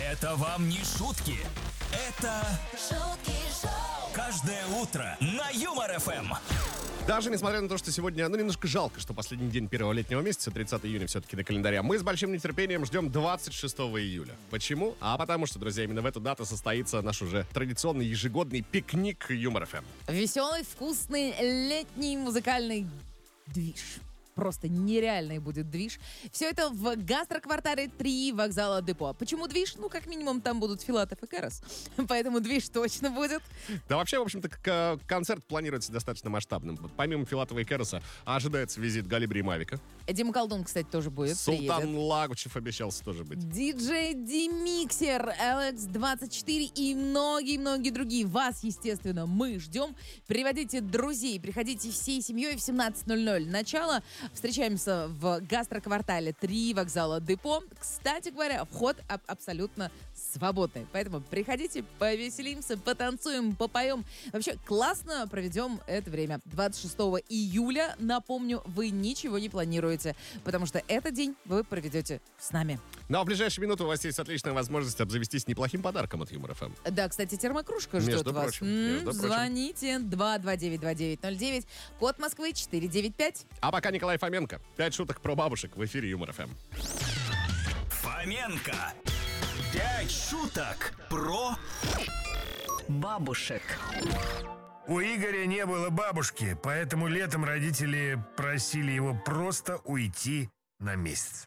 Это вам не шутки. Это шутки шоу. Каждое утро на Юмор-ФМ. Даже несмотря на то, что сегодня, немножко жалко, что последний день первого летнего месяца, 30 июня все-таки на календаре, мы с большим нетерпением ждем 26 июля. Почему? А потому что, друзья, именно в эту дату состоится наш уже традиционный ежегодный пикник Юмор-ФМ. Веселый, вкусный, летний музыкальный движ. Просто нереальный будет движ. Все это в гастроквартале 3 вокзала Депо. Почему движ? Ну, как минимум, там будут Филатов и Кэрос. Поэтому движ точно будет. Да вообще, в общем-то, концерт планируется достаточно масштабным. Помимо Филатова и Кэроса ожидается визит Галибри и Мавика. Дима Колдун, кстати, тоже будет. Султан приедет. Лагучев обещался тоже быть. Диджей Демиксер, LX24 и многие-многие другие. Вас, естественно, мы ждем. Приводите друзей, приходите всей семьей в 17:00. Начало. Встречаемся в гастроквартале 3 вокзала Депо. Кстати говоря, вход абсолютно свободный. Поэтому приходите, повеселимся, потанцуем, попоем. Вообще классно проведем это время. 26 июля, напомню, вы ничего не планируете, потому что этот день вы проведете с нами. Ну а в ближайшие минуты у вас есть отличная возможность обзавестись неплохим подарком от Юмор-ФМ. Да, кстати, термокружка ждет Между вас. прочим, между прочим. Звоните 229-2909, код Москвы 495. А пока Николай Фоменко. 5 шуток про бабушек в эфире Юмор-ФМ. Фоменко. 5 шуток про бабушек. У Игоря не было бабушки, поэтому летом родители просили его просто уйти на месяц.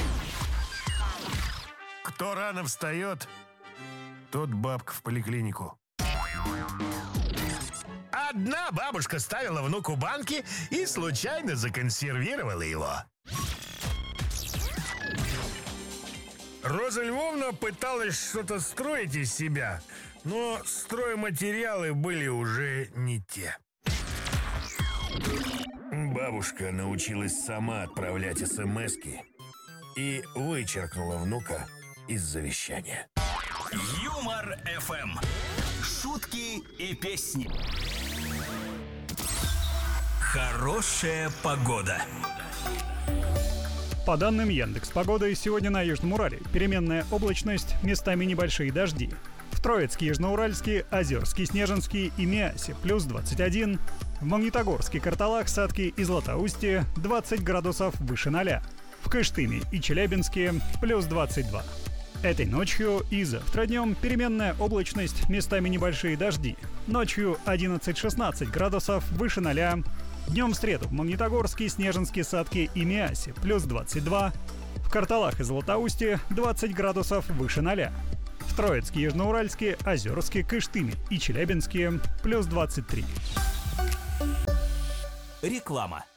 Кто рано встает, тот бабка в поликлинику. Одна бабушка ставила внуку банки и случайно законсервировала его. Роза Львовна пыталась что-то строить из себя, но стройматериалы были уже не те. Бабушка научилась сама отправлять смски и вычеркнула внука из завещания. Юмор-ФМ. Шутки и песни. Хорошая погода. По данным Яндекс.Погоды, сегодня на Южном Урале переменная облачность, местами небольшие дожди. В Троицке, Южноуральске, Озерске, Снежинске и Миасе плюс 21. В Магнитогорске, Карталах-Садке и Златоусте 20 градусов выше 0. В Кыштыме и Челябинске плюс 22. Этой ночью и завтра днем переменная облачность, местами небольшие дожди. Ночью 11-16 градусов выше 0. Днем в среду в Магнитогорске, Снежинске, Садке и Миасе плюс 22. В Карталах и Златоусте 20 градусов выше 0. В Троицке, Южноуральске, Озерске, Кыштыме и Челябинске плюс 23. Реклама.